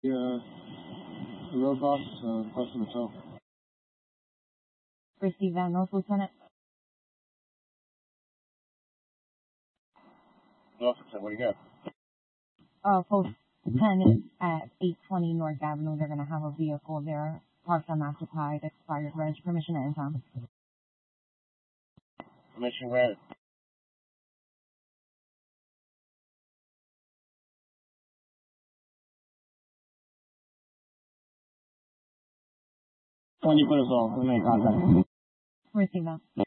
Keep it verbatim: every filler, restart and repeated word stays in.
The, the roadblocks, uh, requesting the tow. Receive that, North Lieutenant. Officer, what do you got? Uh, post ten is at eight twenty North Avenue. They're going to have a vehicle there parked unoccupied, expired reg, permission to impound. Permission granted. When you put us all, we make contact. Receive that.